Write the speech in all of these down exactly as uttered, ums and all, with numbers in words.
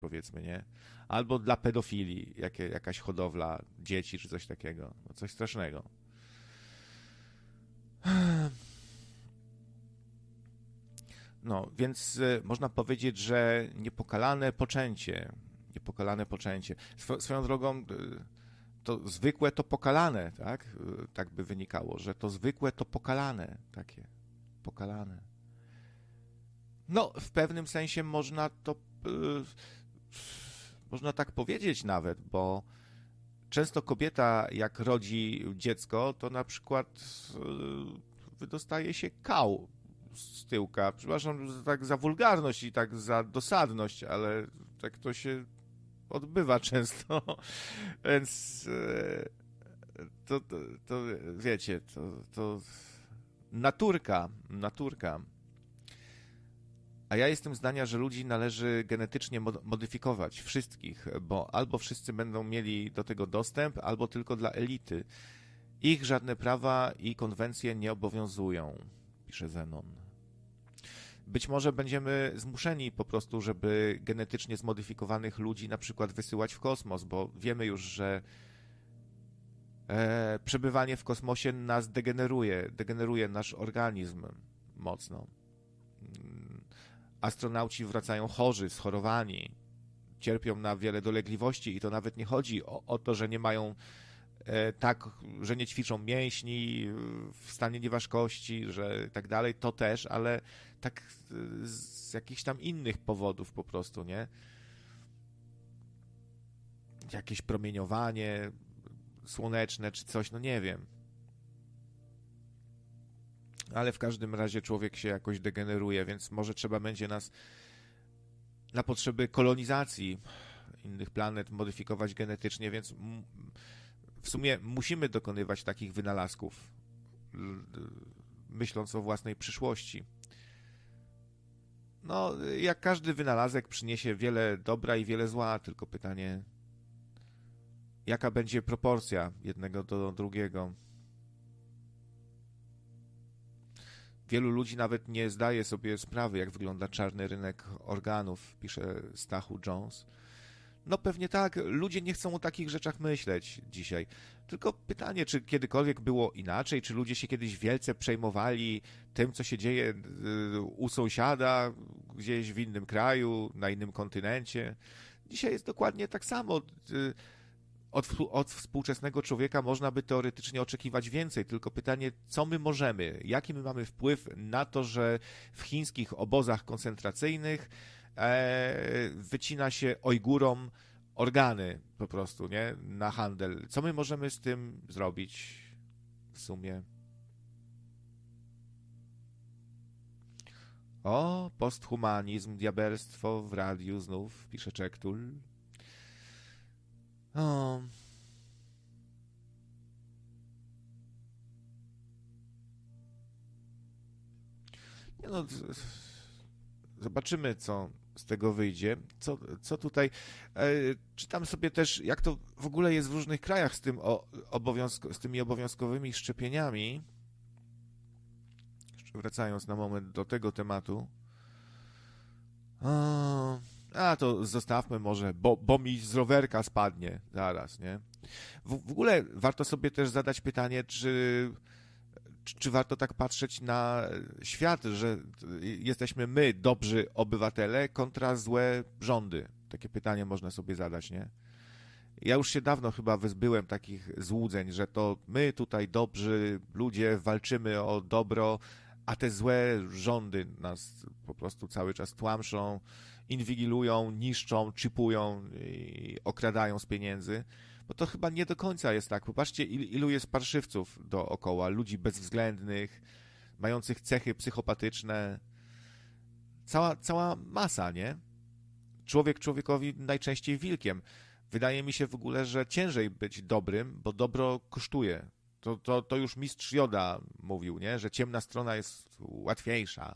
powiedzmy, nie? Albo dla pedofilii, jakie, jakaś hodowla dzieci czy coś takiego. No coś strasznego. No, więc y, można powiedzieć, że niepokalane poczęcie, niepokalane poczęcie. Swo, swoją drogą, y, to zwykłe to pokalane, tak? Y, tak by wynikało, że to zwykłe to pokalane, takie, pokalane. No, w pewnym sensie można to, y, można tak powiedzieć nawet, bo często kobieta, jak rodzi dziecko, to na przykład y, wydostaje się kał z tyłka. Przepraszam tak za wulgarność i tak za dosadność, ale tak to się odbywa często. Więc y, to, to, to wiecie, to, to naturka, naturka. A ja jestem zdania, że ludzi należy genetycznie modyfikować, wszystkich, bo albo wszyscy będą mieli do tego dostęp, albo tylko dla elity. Ich żadne prawa i konwencje nie obowiązują, pisze Zenon. Być może będziemy zmuszeni po prostu, żeby genetycznie zmodyfikowanych ludzi na przykład wysyłać w kosmos, bo wiemy już, że e, przebywanie w kosmosie nas degeneruje, degeneruje nasz organizm mocno. Astronauci wracają chorzy, schorowani, cierpią na wiele dolegliwości i to nawet nie chodzi o, o to, że nie mają e, tak, że nie ćwiczą mięśni w stanie nieważkości, że tak dalej, to też, ale tak z jakichś tam innych powodów po prostu, nie? Jakieś promieniowanie słoneczne czy coś, no nie wiem. Ale w każdym razie człowiek się jakoś degeneruje, więc może trzeba będzie nas na potrzeby kolonizacji innych planet modyfikować genetycznie, więc w sumie musimy dokonywać takich wynalazków, myśląc o własnej przyszłości. No, jak każdy wynalazek przyniesie wiele dobra i wiele zła, tylko pytanie, jaka będzie proporcja jednego do drugiego. Wielu ludzi nawet nie zdaje sobie sprawy, jak wygląda czarny rynek organów, pisze Stachu Jones. No pewnie tak, ludzie nie chcą o takich rzeczach myśleć dzisiaj. Tylko pytanie, czy kiedykolwiek było inaczej, czy ludzie się kiedyś wielce przejmowali tym, co się dzieje u sąsiada, gdzieś w innym kraju, na innym kontynencie. Dzisiaj jest dokładnie tak samo. Od, od współczesnego człowieka można by teoretycznie oczekiwać więcej, tylko pytanie, co my możemy, jaki my mamy wpływ na to, że w chińskich obozach koncentracyjnych e, wycina się Ojgurom organy po prostu, nie, na handel. Co my możemy z tym zrobić w sumie? O, posthumanizm, diabelstwo w radiu znów, pisze Czektul. O. Nie no, zobaczymy, co z tego wyjdzie. Co, co tutaj... E, czytam sobie też, jak to w ogóle jest w różnych krajach z, tym o, obowiązko, z tymi obowiązkowymi szczepieniami. Jeszcze wracając na moment do tego tematu. O. A to zostawmy może, bo, bo mi z rowerka spadnie zaraz, nie? W, w ogóle warto sobie też zadać pytanie, czy, czy, czy warto tak patrzeć na świat, że jesteśmy my, dobrzy obywatele, kontra złe rządy. Takie pytanie można sobie zadać, nie? Ja już się dawno chyba wyzbyłem takich złudzeń, że to my tutaj dobrzy ludzie walczymy o dobro, a te złe rządy nas po prostu cały czas tłamszą, inwigilują, niszczą, chipują i okradają z pieniędzy, bo to chyba nie do końca jest tak. Popatrzcie, il, ilu jest parszywców dookoła, ludzi bezwzględnych, mających cechy psychopatyczne. Cała, cała masa, nie? Człowiek człowiekowi najczęściej wilkiem. Wydaje mi się w ogóle, że ciężej być dobrym, bo dobro kosztuje. To, to, to już mistrz Joda mówił, nie? Że ciemna strona jest łatwiejsza,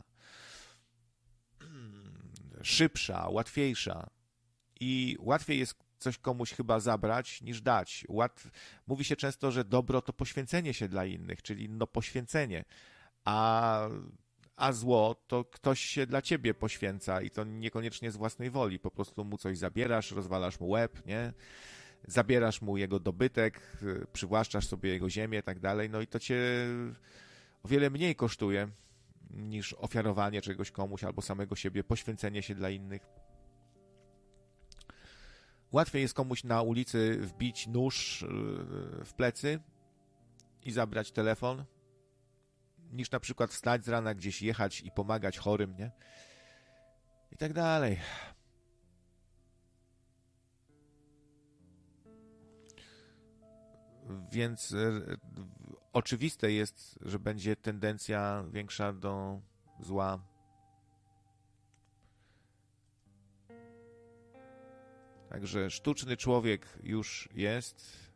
szybsza, łatwiejsza i łatwiej jest coś komuś chyba zabrać niż dać. Łat... Mówi się często, że dobro to poświęcenie się dla innych, czyli no poświęcenie, a, a zło to ktoś się dla ciebie poświęca i to niekoniecznie z własnej woli. Po prostu mu coś zabierasz, rozwalasz mu łeb, nie? Zabierasz mu jego dobytek, przywłaszczasz sobie jego ziemię i tak dalej, no i to cię o wiele mniej kosztuje niż ofiarowanie czegoś komuś albo samego siebie, poświęcenie się dla innych. Łatwiej jest komuś na ulicy wbić nóż w plecy i zabrać telefon, niż na przykład wstać z rana, gdzieś jechać i pomagać chorym, nie? I tak dalej. Więc e, oczywiste jest, że będzie tendencja większa do zła. Także sztuczny człowiek już jest.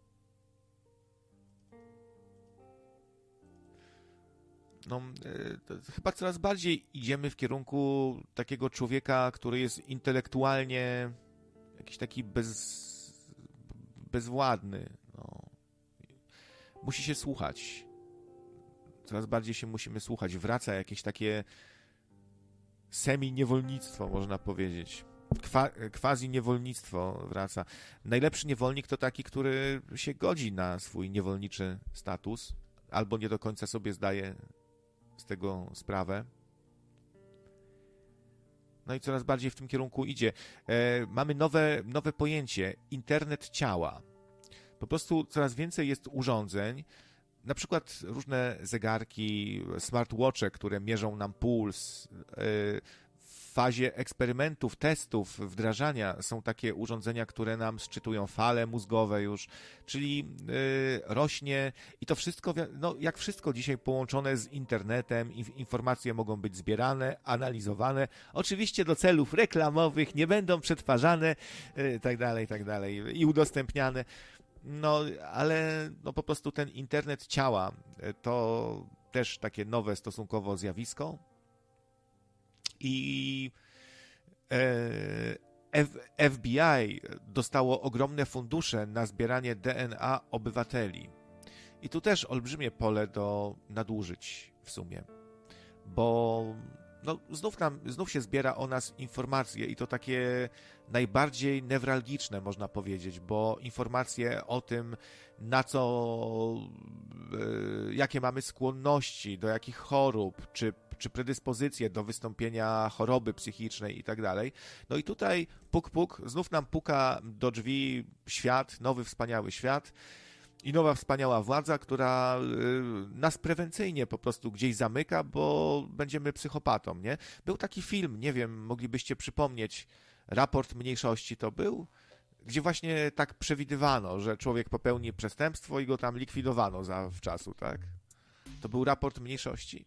No, e, chyba coraz bardziej idziemy w kierunku takiego człowieka, który jest intelektualnie jakiś taki bez, bezwładny. No. Musi się słuchać. Coraz bardziej się musimy słuchać. Wraca jakieś takie semi-niewolnictwo, można powiedzieć. Kwa, quasi-niewolnictwo wraca. Najlepszy niewolnik to taki, który się godzi na swój niewolniczy status, albo nie do końca sobie zdaje z tego sprawę. No i coraz bardziej w tym kierunku idzie. E, mamy nowe, nowe pojęcie. Internet ciała. Po prostu coraz więcej jest urządzeń, na przykład różne zegarki, smartwatche, które mierzą nam puls. W fazie eksperymentów, testów, wdrażania są takie urządzenia, które nam szczytują fale mózgowe już, czyli rośnie i to wszystko, no jak wszystko dzisiaj połączone z internetem, informacje mogą być zbierane, analizowane, oczywiście do celów reklamowych, nie będą przetwarzane, tak dalej, tak dalej i udostępniane. No, ale no po prostu ten internet ciała to też takie nowe stosunkowo zjawisko i F B I dostało ogromne fundusze na zbieranie D N A obywateli. I tu też olbrzymie pole do nadużyć w sumie, bo no, znów, nam, znów się zbiera o nas informacje i to takie najbardziej newralgiczne, można powiedzieć, bo informacje o tym, na co, y, jakie mamy skłonności, do jakich chorób, czy, czy predyspozycje do wystąpienia choroby psychicznej i tak dalej. No i tutaj puk, puk, znów nam puka do drzwi świat, nowy, wspaniały świat, i nowa wspaniała władza, która nas prewencyjnie po prostu gdzieś zamyka, bo będziemy psychopatą, nie? Był taki film, nie wiem, moglibyście przypomnieć, Raport mniejszości to był, gdzie właśnie tak przewidywano, że człowiek popełni przestępstwo i go tam likwidowano zawczasu, tak? To był Raport mniejszości.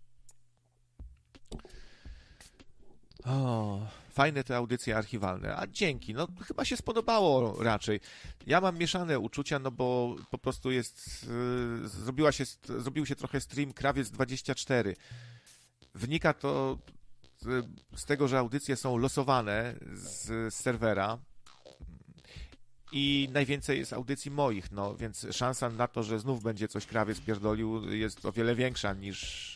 O, fajne te audycje archiwalne. A dzięki, no chyba się spodobało raczej. Ja mam mieszane uczucia, no bo po prostu jest, yy, zrobiła się, zrobił się trochę stream Krawiec dwadzieścia cztery. Wynika to z, z tego, że audycje są losowane z, z serwera i najwięcej jest audycji moich, no więc szansa na to, że znów będzie coś Krawiec pierdolił, jest o wiele większa niż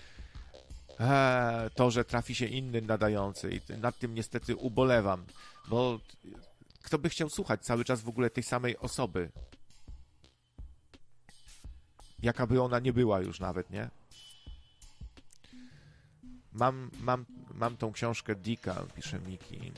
Eee, to, że trafi się inny nadający i nad tym niestety ubolewam, bo kto by chciał słuchać cały czas w ogóle tej samej osoby? Jaka by ona nie była już nawet, nie? Mam, mam, mam tą książkę Dicka, pisze Miki.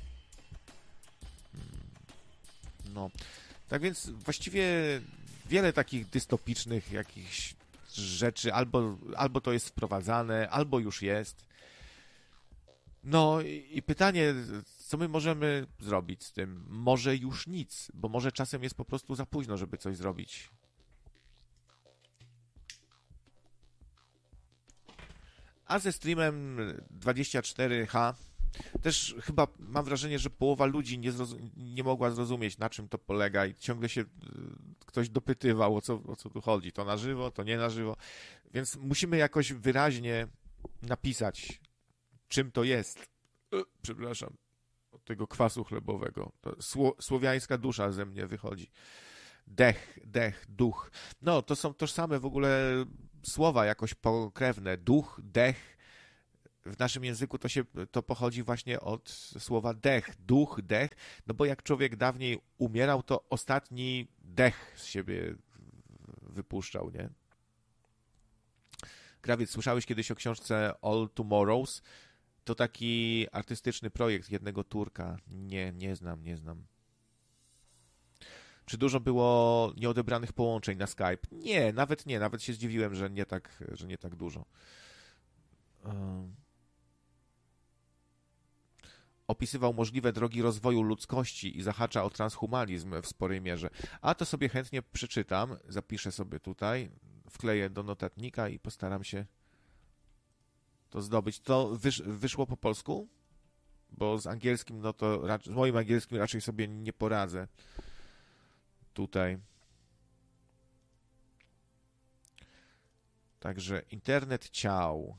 No, tak więc właściwie wiele takich dystopicznych jakichś rzeczy, albo, albo to jest wprowadzane, albo już jest. No i, i pytanie, co my możemy zrobić z tym? Może już nic, bo może czasem jest po prostu za późno, żeby coś zrobić. A ze streamem dwadzieścia cztery H też chyba mam wrażenie, że połowa ludzi nie, zrozum- nie mogła zrozumieć, na czym to polega i ciągle się ktoś dopytywał, o co, o co tu chodzi. To na żywo, to nie na żywo. Więc musimy jakoś wyraźnie napisać, czym to jest. E, przepraszam, od tego kwasu chlebowego. To sło- słowiańska dusza ze mnie wychodzi. Dech, dech, duch. No, to są tożsame w ogóle słowa jakoś pokrewne. Duch, dech. W naszym języku to się to pochodzi właśnie od słowa dech, duch, dech, no bo jak człowiek dawniej umierał, to ostatni dech z siebie wypuszczał, nie? Krawiec, słyszałeś kiedyś o książce All Tomorrows? To taki artystyczny projekt jednego Turka. Nie, nie znam, nie znam. Czy dużo było nieodebranych połączeń na Skype? Nie, nawet nie, nawet się zdziwiłem, że nie tak, że nie tak dużo. Um. Opisywał możliwe drogi rozwoju ludzkości i zahacza o transhumanizm w sporej mierze. A to sobie chętnie przeczytam, zapiszę sobie tutaj, wkleję do notatnika i postaram się to zdobyć. To wysz, wyszło po polsku? Bo z angielskim, no to raczej, z moim angielskim raczej sobie nie poradzę. Tutaj. Także internet ciał.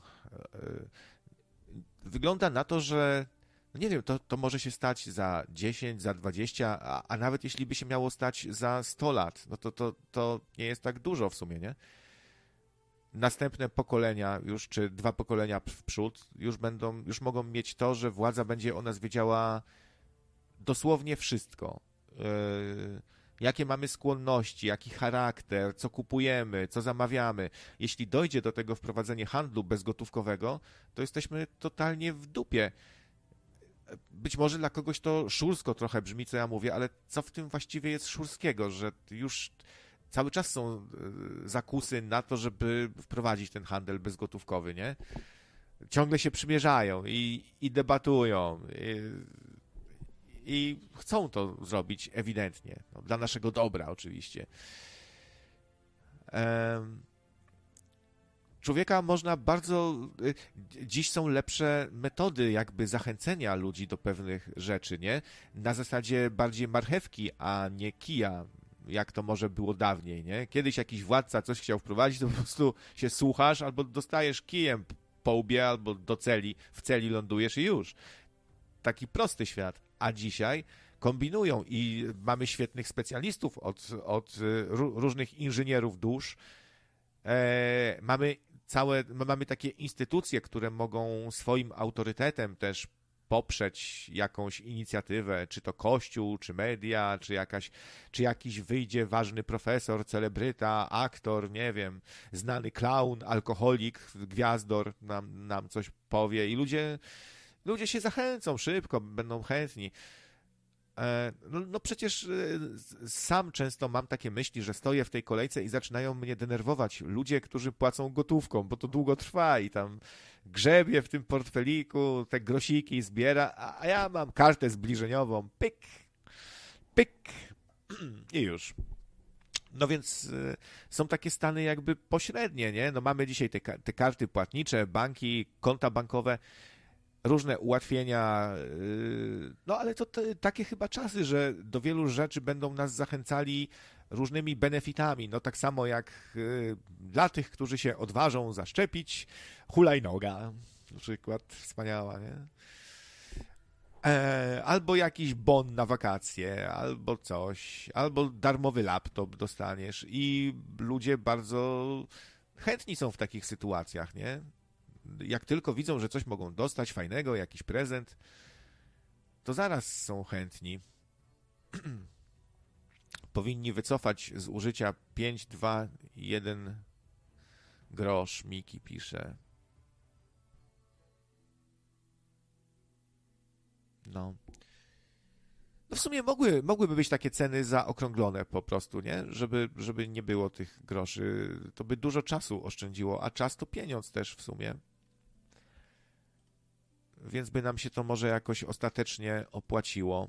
Wygląda na to, że no nie wiem, to, to może się stać za dziesięć, za dwadzieścia, a, a nawet jeśli by się miało stać za sto lat, no to, to, to nie jest tak dużo w sumie, nie? Następne pokolenia już, czy dwa pokolenia w przód już będą, już mogą mieć to, że władza będzie o nas wiedziała dosłownie wszystko. Yy, jakie mamy skłonności, jaki charakter, co kupujemy, co zamawiamy. Jeśli dojdzie do tego wprowadzenie handlu bezgotówkowego, to jesteśmy totalnie w dupie. Być może dla kogoś to szursko trochę brzmi, co ja mówię, ale co w tym właściwie jest szurskiego, że już cały czas są zakusy na to, żeby wprowadzić ten handel bezgotówkowy, nie? Ciągle się przymierzają i, i debatują i, i chcą to zrobić ewidentnie, no, dla naszego dobra oczywiście. Um, Człowieka można bardzo... Dziś są lepsze metody jakby zachęcenia ludzi do pewnych rzeczy, nie? Na zasadzie bardziej marchewki, a nie kija, jak to może było dawniej, nie? Kiedyś jakiś władca coś chciał wprowadzić, to po prostu się słuchasz albo dostajesz kijem po łbie, albo do celi, w celi lądujesz i już. Taki prosty świat. A dzisiaj kombinują i mamy świetnych specjalistów od, od różnych inżynierów dusz. E, mamy całe, mamy takie instytucje, które mogą swoim autorytetem też poprzeć jakąś inicjatywę, czy to Kościół, czy media, czy jakaś, czy jakiś wyjdzie ważny profesor, celebryta, aktor, nie wiem, znany klaun, alkoholik, gwiazdor nam, nam coś powie i ludzie, ludzie się zachęcą szybko, będą chętni. No, no przecież sam często mam takie myśli, że stoję w tej kolejce i zaczynają mnie denerwować ludzie, którzy płacą gotówką, bo to długo trwa i tam grzebie w tym portfeliku, te grosiki zbiera, a ja mam kartę zbliżeniową, pyk, pyk i już. No więc są takie stany jakby pośrednie, nie? No mamy dzisiaj te, te karty płatnicze, banki, konta bankowe, różne ułatwienia, no ale to te, takie chyba czasy, że do wielu rzeczy będą nas zachęcali różnymi benefitami, no tak samo jak y, dla tych, którzy się odważą zaszczepić, hulajnoga, na przykład, wspaniała, nie? E, albo jakiś bon na wakacje, albo coś, albo darmowy laptop dostaniesz i ludzie bardzo chętni są w takich sytuacjach, nie? Jak tylko widzą, że coś mogą dostać fajnego, jakiś prezent, to zaraz są chętni. Powinni wycofać z użycia pięć, dwa, jeden grosz, Miki pisze. No. No w sumie mogły, mogłyby być takie ceny zaokrąglone po prostu, nie? Żeby, żeby nie było tych groszy. To by dużo czasu oszczędziło, a czas to pieniądz też w sumie. Więc by nam się to może jakoś ostatecznie opłaciło.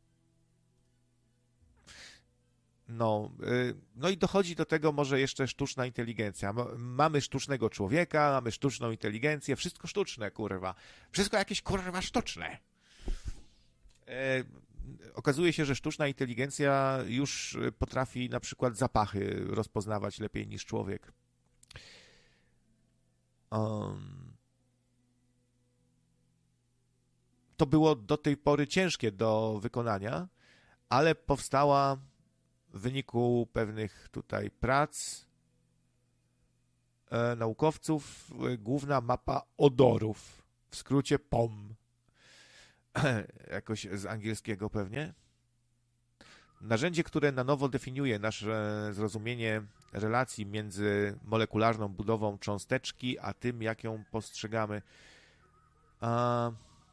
No, no i dochodzi do tego może jeszcze sztuczna inteligencja. Mamy sztucznego człowieka, mamy sztuczną inteligencję, wszystko sztuczne, kurwa. Wszystko jakieś, kurwa, sztuczne. E, okazuje się, że sztuczna inteligencja już potrafi na przykład zapachy rozpoznawać lepiej niż człowiek. Um, to było do tej pory ciężkie do wykonania, ale powstała w wyniku pewnych tutaj prac e, naukowców e, główna mapa odorów, w skrócie P O M. Jakoś z angielskiego pewnie. Narzędzie, które na nowo definiuje nasze zrozumienie relacji między molekularną budową cząsteczki, a tym, jak ją postrzegamy. A...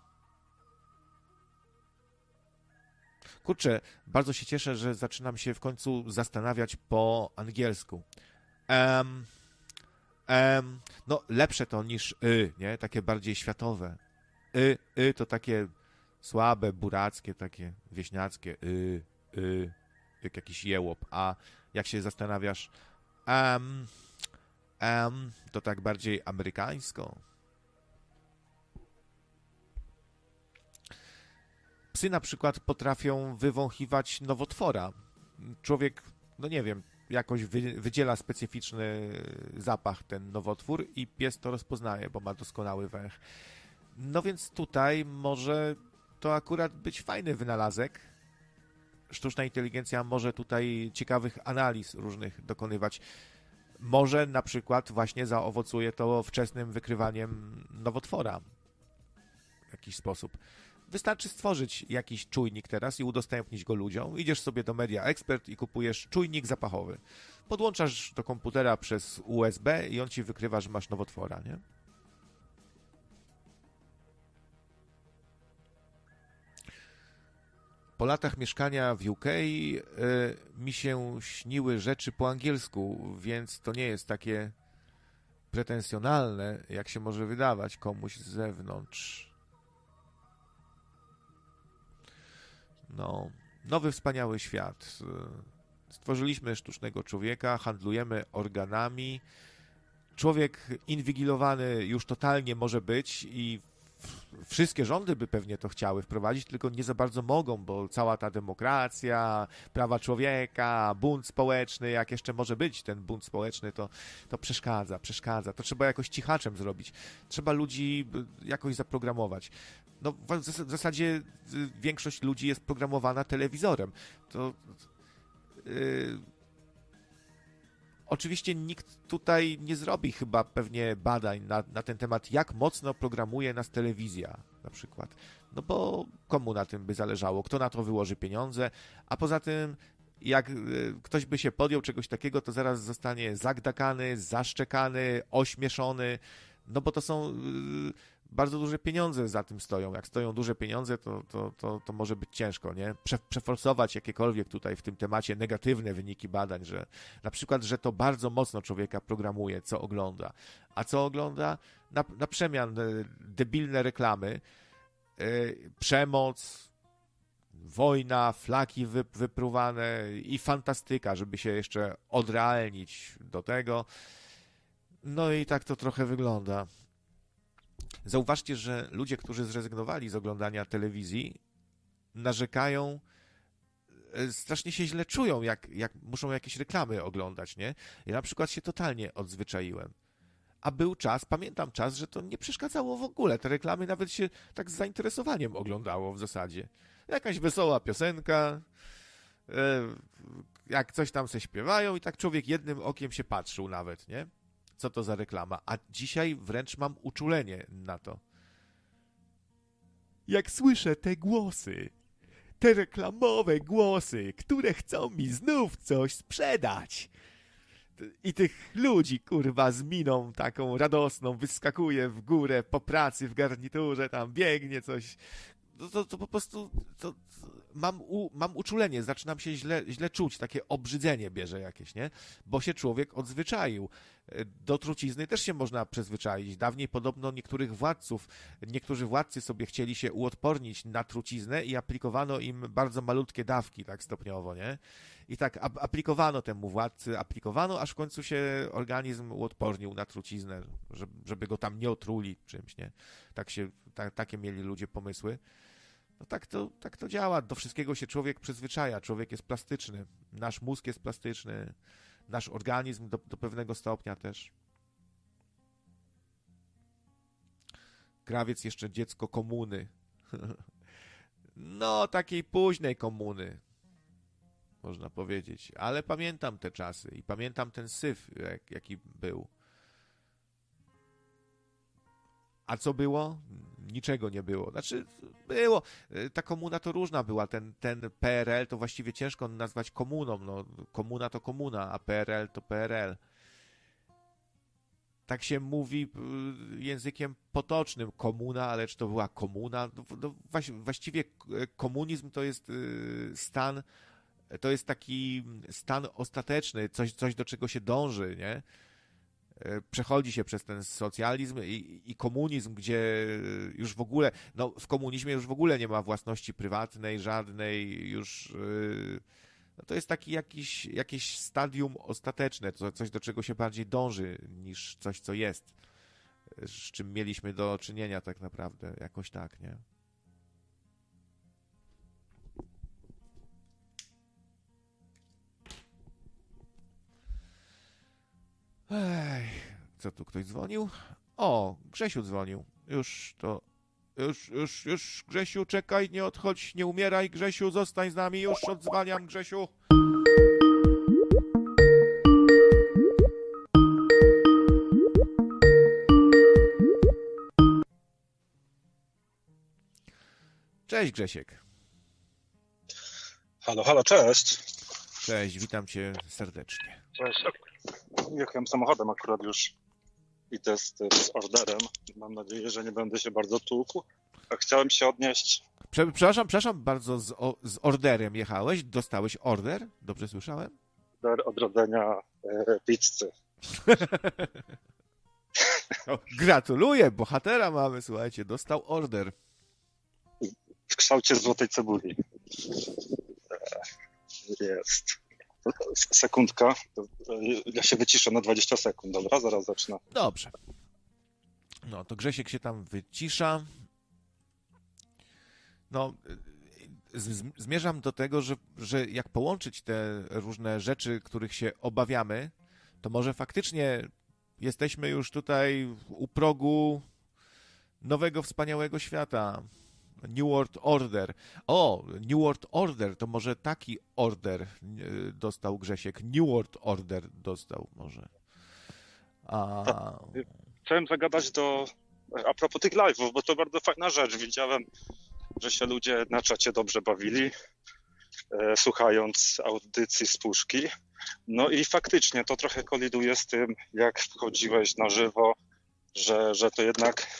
Kurczę, bardzo się cieszę, że zaczynam się w końcu zastanawiać po angielsku. Um, um, no, lepsze to niż y, nie? Takie bardziej światowe. Y, y to takie słabe, burackie, takie wieśniackie. Y, y, jak jakiś jełop. A jak się zastanawiasz, um, um, to tak bardziej amerykańsko. Psy na przykład potrafią wywąchiwać nowotwora. Człowiek, no nie wiem, jakoś wy, wydziela specyficzny zapach ten nowotwór i pies to rozpoznaje, bo ma doskonały węch. No więc tutaj może to akurat być fajny wynalazek. Sztuczna inteligencja może tutaj ciekawych analiz różnych dokonywać. Może na przykład właśnie zaowocuje to wczesnym wykrywaniem nowotwora w jakiś sposób. Wystarczy stworzyć jakiś czujnik teraz i udostępnić go ludziom. Idziesz sobie do Media Expert i kupujesz czujnik zapachowy. Podłączasz do komputera przez U S B i on ci wykrywa, że masz nowotwora, nie? Po latach mieszkania w U K y, mi się śniły rzeczy po angielsku, więc to nie jest takie pretensjonalne, jak się może wydawać komuś z zewnątrz. No, nowy wspaniały świat. Stworzyliśmy sztucznego człowieka, handlujemy organami. Człowiek inwigilowany już totalnie może być i wszystkie rządy by pewnie to chciały wprowadzić, tylko nie za bardzo mogą, bo cała ta demokracja, prawa człowieka, bunt społeczny, jak jeszcze może być ten bunt społeczny, to, to przeszkadza, przeszkadza. To trzeba jakoś cichaczem zrobić. Trzeba ludzi jakoś zaprogramować. No w zasadzie większość ludzi jest programowana telewizorem. To... Yy... Oczywiście nikt tutaj nie zrobi chyba pewnie badań na, na ten temat, jak mocno programuje nas telewizja na przykład. No bo komu na tym by zależało? Kto na to wyłoży pieniądze? A poza tym, jak ktoś by się podjął czegoś takiego, to zaraz zostanie zagdakany, zaszczekany, ośmieszony, no bo to są... Bardzo duże pieniądze za tym stoją. Jak stoją duże pieniądze, to, to, to, to może być ciężko, nie? Prze, przeforsować jakiekolwiek tutaj w tym temacie negatywne wyniki badań, że na przykład, że to bardzo mocno człowieka programuje, co ogląda. A co ogląda? Na, na przemian debilne reklamy, yy, przemoc, wojna, flaki wy, wypruwane i fantastyka, żeby się jeszcze odrealnić do tego. No i tak to trochę wygląda. Zauważcie, że ludzie, którzy zrezygnowali z oglądania telewizji, narzekają, strasznie się źle czują, jak, jak muszą jakieś reklamy oglądać, nie? Ja na przykład się totalnie odzwyczaiłem. A był czas, pamiętam czas, że to nie przeszkadzało w ogóle. Te reklamy nawet się tak z zainteresowaniem oglądało w zasadzie. Jakaś wesoła piosenka, jak coś tam se śpiewają i tak człowiek jednym okiem się patrzył nawet, nie? Co to za reklama? A dzisiaj wręcz mam uczulenie na to. Jak słyszę te głosy, te reklamowe głosy, które chcą mi znów coś sprzedać. I tych ludzi, kurwa, z miną taką radosną wyskakuje w górę po pracy w garniturze, tam biegnie coś. To, to, to po prostu to, to mam, u, mam uczulenie, zaczynam się źle, źle czuć, takie obrzydzenie bierze jakieś, nie? Bo się człowiek odzwyczaił. Do trucizny też się można przyzwyczaić. Dawniej podobno niektórych władców, niektórzy władcy sobie chcieli się uodpornić na truciznę i aplikowano im bardzo malutkie dawki, tak stopniowo, nie? I tak aplikowano temu władcy, aplikowano, aż w końcu się organizm uodpornił na truciznę, żeby, żeby go tam nie otruli czymś, nie? Tak się, ta, takie mieli ludzie pomysły. No tak to, tak to działa. Do wszystkiego się człowiek przyzwyczaja. Człowiek jest plastyczny. Nasz mózg jest plastyczny. Nasz organizm do, do pewnego stopnia też. Krawiec jeszcze dziecko komuny. No, takiej późnej komuny, można powiedzieć. Ale pamiętam te czasy i pamiętam ten syf, jak, jaki był. A co było? Niczego nie było. Znaczy, było. Ta komuna to różna była. Ten, ten P R L to właściwie ciężko nazwać komuną. No, komuna to komuna, a P R L to P R L. Tak się mówi językiem potocznym, komuna, ale czy to była komuna? No, właściwie komunizm to jest stan, to jest taki stan ostateczny, coś, coś do czego się dąży, nie? Przechodzi się przez ten socjalizm i, i komunizm, gdzie już w ogóle, no w komunizmie już w ogóle nie ma własności prywatnej, żadnej, już no to jest taki jakiś, jakieś stadium ostateczne, coś do czego się bardziej dąży niż coś, co jest, z czym mieliśmy do czynienia tak naprawdę, jakoś tak, nie? Ej, co tu, ktoś dzwonił? O, Grzesiu dzwonił. Już to... Już, już, już, Grzesiu, czekaj, nie odchodź, nie umieraj, Grzesiu, zostań z nami, już odzwaniam, Grzesiu. Cześć, Grzesiek. Halo, halo, cześć. Cześć, witam cię serdecznie. Cześć. Jechałem samochodem akurat już i to jest z orderem. Mam nadzieję, że nie będę się bardzo tłukł. A chciałem się odnieść... Prze- przepraszam, przepraszam bardzo, z, o, z orderem jechałeś? Dostałeś order? Dobrze słyszałem? Order odrodzenia e, pizzy. O, gratuluję, bohatera mamy, słuchajcie, dostał order. W kształcie złotej cebuli. E, jest. Sekundka. Ja się wyciszę na dwadzieścia sekund, dobra? Zaraz zacznę. Dobrze. No, to Grzesiek się tam wycisza. No, z- zmierzam do tego, że, że jak połączyć te różne rzeczy, których się obawiamy, to może faktycznie jesteśmy już tutaj u progu nowego, wspaniałego świata. New World Order. O, New World Order, to może taki order dostał Grzesiek. New World Order dostał może. A... Chciałem zagadać do... A propos tych live'ów, bo to bardzo fajna rzecz. Widziałem, że się ludzie na czacie dobrze bawili, e, słuchając audycji z puszki. No i faktycznie to trochę koliduje z tym, jak wchodziłeś na żywo, że, że to jednak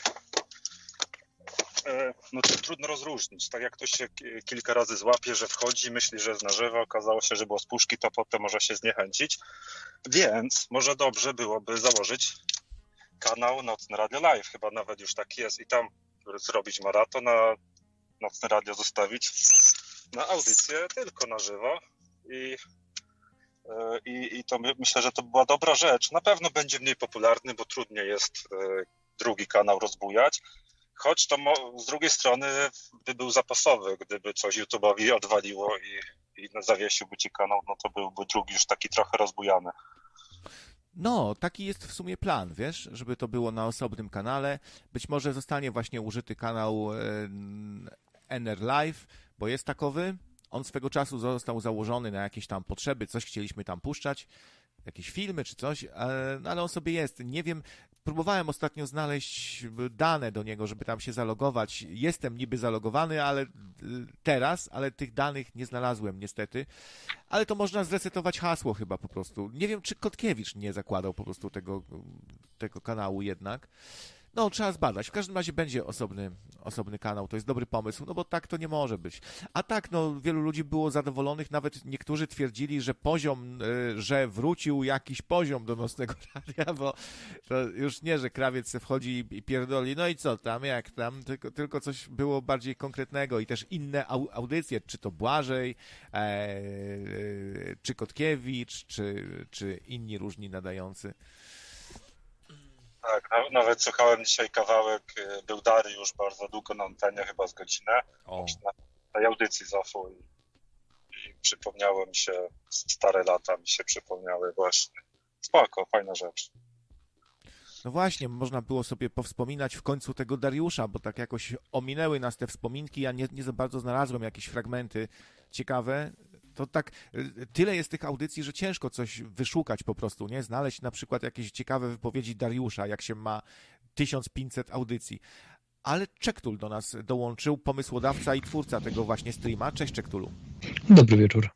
e, no to trudno rozróżnić. Tak jak ktoś się kilka razy złapie, że wchodzi, myśli, że jest na żywo, okazało się, że było z puszki, to potem może się zniechęcić. Więc może dobrze byłoby założyć kanał Nocne Radio Live. Chyba nawet już tak jest i tam zrobić maraton, a Nocne Radio zostawić na audycję tylko na żywo i, i, i to my, myślę, że to była dobra rzecz. Na pewno będzie mniej popularny, bo trudniej jest drugi kanał rozbujać, choć to mo, z drugiej strony by był zapasowy, gdyby coś YouTube'owi odwaliło i, i zawiesiłby ci kanał, no to byłby drugi już taki trochę rozbujany. No, taki jest w sumie plan, wiesz, żeby to było na osobnym kanale. Być może zostanie właśnie użyty kanał N R Live, bo jest takowy. On swego czasu został założony na jakieś tam potrzeby, coś chcieliśmy tam puszczać, jakieś filmy czy coś, ale on sobie jest. Nie wiem, próbowałem ostatnio znaleźć dane do niego, żeby tam się zalogować. Jestem niby zalogowany, ale teraz, ale tych danych nie znalazłem niestety. Ale to można zresetować hasło chyba po prostu. Nie wiem, czy Kotkiewicz nie zakładał po prostu tego, tego kanału jednak. No, trzeba zbadać. W każdym razie będzie osobny, osobny kanał. To jest dobry pomysł, no bo tak to nie może być. A tak, no, wielu ludzi było zadowolonych. Nawet niektórzy twierdzili, że poziom, że wrócił jakiś poziom do Nocnego Radia, bo to już nie, że krawiec se wchodzi i pierdoli, no i co tam, jak tam, tylko, tylko coś było bardziej konkretnego i też inne audycje, czy to Błażej, e, czy Kotkiewicz, czy, czy inni różni nadający. Tak, nawet słuchałem dzisiaj kawałek, był Dariusz bardzo długo na antenie, chyba z godzinę, na tej audycji z O F U i, i przypomniało mi się, stare lata mi się przypomniały właśnie. Spoko, fajna rzecz. No właśnie, można było sobie powspominać w końcu tego Dariusza, bo tak jakoś ominęły nas te wspominki, ja nie, nie za bardzo znalazłem jakieś fragmenty ciekawe. To tak, tyle jest tych audycji, że ciężko coś wyszukać po prostu, nie? Znaleźć na przykład jakieś ciekawe wypowiedzi Dariusza, jak się ma tysiąc pięćset audycji. Ale Czektul do nas dołączył, pomysłodawca i twórca tego właśnie streama. Cześć Czektulu. Dobry wieczór.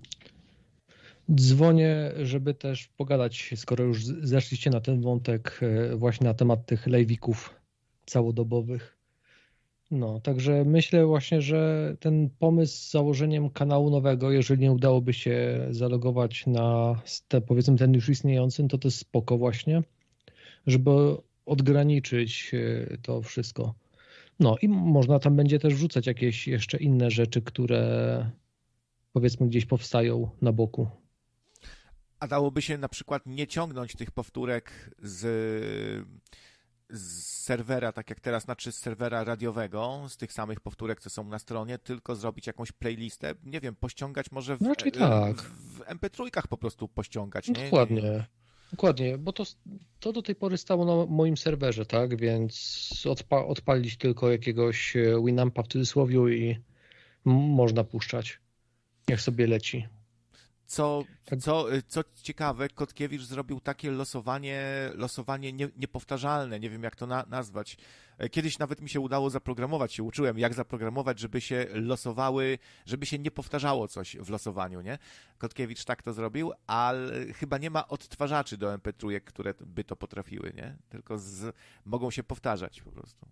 Dzwonię, żeby też pogadać, skoro już zeszliście na ten wątek, właśnie na temat tych live'ików całodobowych. No, także myślę właśnie, że ten pomysł z założeniem kanału nowego, jeżeli nie udałoby się zalogować na te, powiedzmy ten już istniejący, to to jest spoko właśnie, żeby odgraniczyć to wszystko. No i można tam będzie też wrzucać jakieś jeszcze inne rzeczy, które powiedzmy gdzieś powstają na boku. A dałoby się na przykład nie ciągnąć tych powtórek z, z serwera, tak jak teraz, znaczy z serwera radiowego, z tych samych powtórek, co są na stronie, tylko zrobić jakąś playlistę, nie wiem, pościągać może w, no raczej tak. w, w em pe trzy po prostu pościągać, nie? Dokładnie. Dokładnie, bo to, to do tej pory stało na moim serwerze, tak, więc odpa- odpalić tylko jakiegoś Winampa w cudzysłowie i m- można puszczać, jak sobie leci. Co, co, co ciekawe, Kotkiewicz zrobił takie losowanie, losowanie nie, niepowtarzalne, nie wiem jak to na, nazwać. Kiedyś nawet mi się udało zaprogramować, się uczyłem jak zaprogramować, żeby się losowały, żeby się nie powtarzało coś w losowaniu, nie? Kotkiewicz tak to zrobił, ale chyba nie ma odtwarzaczy do em pe trzy, które by to potrafiły, nie? Tylko z, mogą się powtarzać po prostu.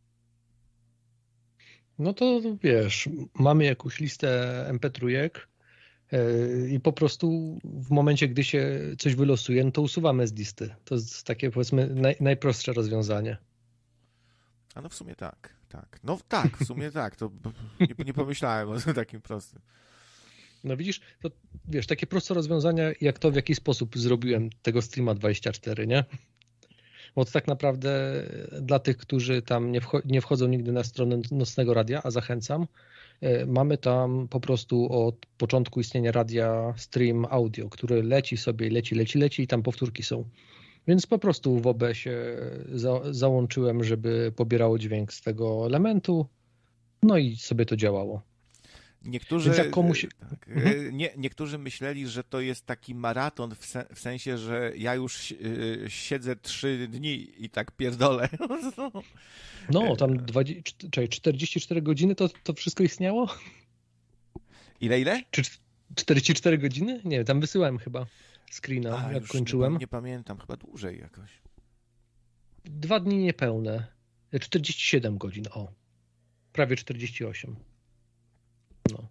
No to wiesz, mamy jakąś listę em pe trzy i po prostu w momencie, gdy się coś wylosuje, no to usuwamy z listy. To jest takie, powiedzmy, naj, najprostsze rozwiązanie. A no w sumie tak, tak. No tak, w sumie tak. To nie, nie pomyślałem o takim prostym. No widzisz, to wiesz, takie proste rozwiązania, jak to w jaki sposób zrobiłem tego streama dwadzieścia cztery, nie? Bo to tak naprawdę dla tych, którzy tam nie, wcho- nie wchodzą nigdy na stronę Nocnego Radia, a zachęcam, mamy tam po prostu od początku istnienia radia stream audio, który leci sobie, leci, leci, leci i tam powtórki są. Więc po prostu w o be sie za, załączyłem, żeby pobierało dźwięk z tego elementu, no i sobie to działało. Niektórzy, Więc jak komuś... tak, mhm. nie, niektórzy myśleli, że to jest taki maraton w, se, w sensie, że ja już siedzę trzy dni i tak pierdolę. No, tam dwadzieścia, czekaj, czterdzieści cztery godziny to, to wszystko istniało? Ile, ile? Czy czterdzieści cztery godziny? Nie, tam wysyłałem chyba screena, A, jak już kończyłem. Nie, nie pamiętam, chyba dłużej jakoś. Dwa dni niepełne. czterdzieści siedem godzin, o. Prawie czterdzieści osiem. No.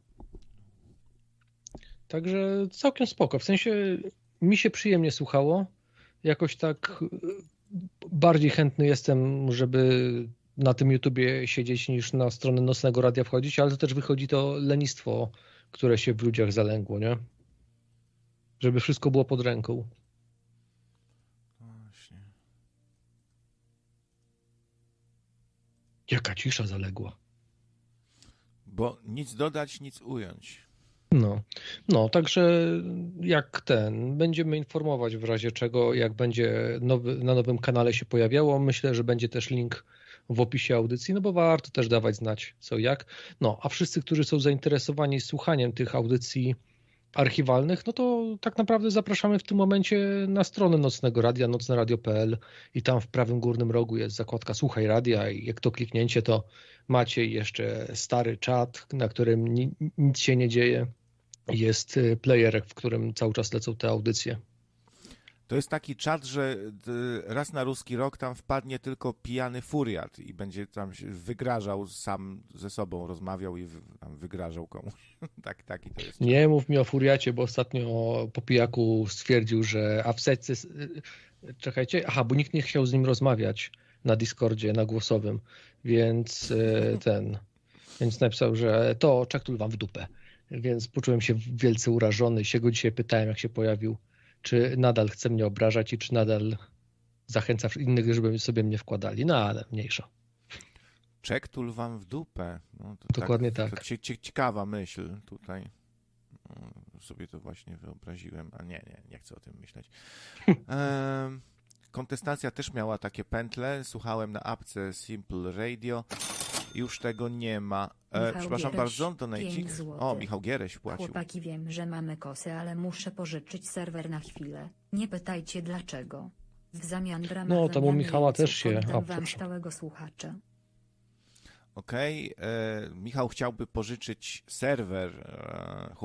Także całkiem spoko. W sensie mi się przyjemnie słuchało. Jakoś tak bardziej chętny jestem, żeby na tym YouTubie siedzieć niż na stronę Nocnego Radia wchodzić, ale to też wychodzi to lenistwo, które się w ludziach zalęgło, nie? Żeby wszystko było pod ręką. Właśnie. Jaka cisza zaległa. Bo nic dodać, nic ująć. No, no, także jak ten, będziemy informować w razie czego, jak będzie nowy, na nowym kanale się pojawiało. Myślę, że będzie też link w opisie audycji, no bo warto też dawać znać co jak. No, a wszyscy, którzy są zainteresowani słuchaniem tych audycji archiwalnych, no to tak naprawdę zapraszamy w tym momencie na stronę Nocnego Radia, nocne radio kropka pe el i tam w prawym górnym rogu jest zakładka Słuchaj Radia i jak to kliknięcie, to macie jeszcze stary czat, na którym ni- nic się nie dzieje. Jest player, w którym cały czas lecą te audycje. To jest taki czat, że raz na ruski rok tam wpadnie tylko pijany furiat i będzie tam się wygrażał sam ze sobą, rozmawiał i tam wygrażał komuś. tak, taki to jest. Nie mów mi o furiacie, bo ostatnio po pijaku stwierdził, że a w setce... Czekajcie, aha, bo nikt nie chciał z nim rozmawiać na Discordzie, na głosowym, więc ten... Więc napisał, że to Czektul wam w dupę. Więc poczułem się wielce urażony i się go dzisiaj pytałem, jak się pojawił, czy nadal chce mnie obrażać i czy nadal zachęca innych, żeby sobie mnie wkładali. No ale mniejsza. Czektul wam w dupę. No, to Dokładnie tak. tak. To cie, cie, ciekawa myśl tutaj. No, sobie to właśnie wyobraziłem, a nie, nie, nie chcę o tym myśleć. Um, kontestacja też miała takie pętle. Słuchałem na apce Simple Radio. Już tego nie ma. E, przepraszam Giereś, bardzo, to najcik. O, Michał Giereś płacił. Chłopaki, wiem, że mamy kosy, ale muszę pożyczyć serwer na chwilę. Nie pytajcie dlaczego. W zamian w ramach No, tam u wymiany Michała jeńców też się- oddam a, wam przepraszam. stałego słuchacza. Okej, e, Michał chciałby pożyczyć serwer e,